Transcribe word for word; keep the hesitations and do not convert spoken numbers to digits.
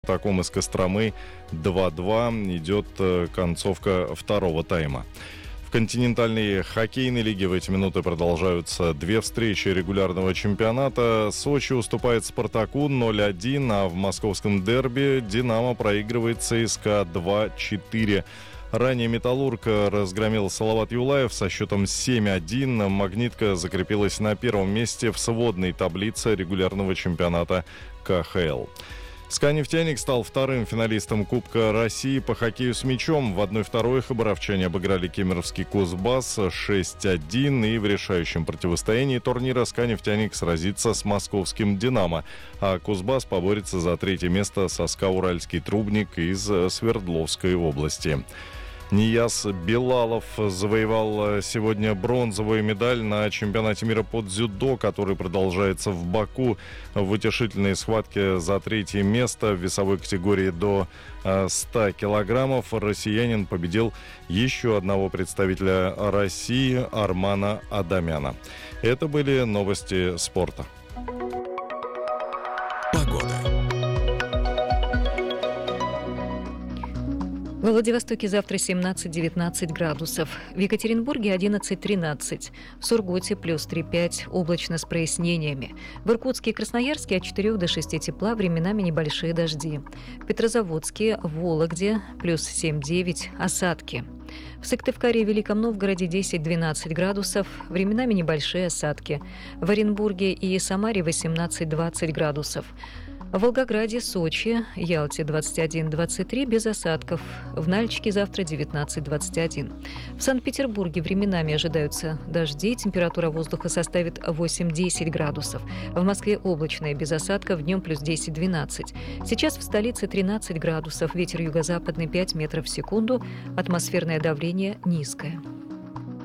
Таком из Костромы два-два. Идет концовка второго тайма. В континентальной хоккейной лиге в эти минуты продолжаются две встречи регулярного чемпионата. Сочи уступает Спартаку ноль один, а в московском дерби Динамо проигрывает ЦСКА два-четыре. Ранее «Металлург» разгромил Салават Юлаев со счетом семь один. «Магнитка» закрепилась на первом месте в сводной таблице регулярного чемпионата ка ха эл. «СКА-Нефтяник» стал вторым финалистом Кубка России по хоккею с мячом. В одной-второй хабаровчане обыграли кемеровский «Кузбасс» шесть один. И в решающем противостоянии турнира «СКА-Нефтяник» сразится с московским «Динамо», а «Кузбасс» поборется за третье место со «СКА-Уральский Трубник» из Свердловской области. Нияз Белалов завоевал сегодня бронзовую медаль на чемпионате мира по дзюдо, который продолжается в Баку. В утешительной схватке за третье место в весовой категории до ста килограммов россиянин победил еще одного представителя России Армана Адамяна. Это были новости спорта. Во Владивостоке завтра семнадцать-девятнадцать градусов, в Екатеринбурге одиннадцать-тринадцать, в Сургуте плюс три-пять, облачно с прояснениями. В Иркутске и Красноярске от четырёх до шести тепла, временами небольшие дожди. В Петрозаводске, Вологде плюс семь-девять, осадки. В Сыктывкаре и Великом Новгороде десять-двенадцать градусов, временами небольшие осадки. В Оренбурге и Самаре восемнадцать-двадцать градусов. В Волгограде, Сочи, Ялте двадцать один-двадцать три без осадков. В Нальчике завтра девятнадцать-двадцать один. В Санкт-Петербурге временами ожидаются дожди. Температура воздуха составит восемь-десять градусов. В Москве облачно и без осадков, днем плюс десять-двенадцать. Сейчас в столице тринадцать градусов. Ветер юго-западный пять метров в секунду. Атмосферное давление низкое.